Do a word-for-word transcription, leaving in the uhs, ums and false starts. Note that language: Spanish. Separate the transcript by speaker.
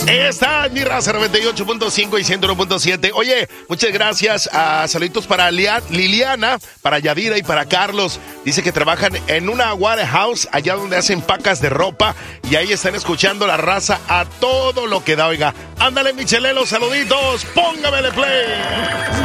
Speaker 1: Está en mi raza noventa y ocho punto cinco y ciento uno punto siete. Oye, muchas gracias. A saluditos para Lia- Liliana, para Yadira y para Carlos. Dice que trabajan en una warehouse allá donde hacen pacas de ropa y ahí están escuchando la raza a todo lo que da. Oiga, ándale, Michelelo, saluditos. Póngamele play.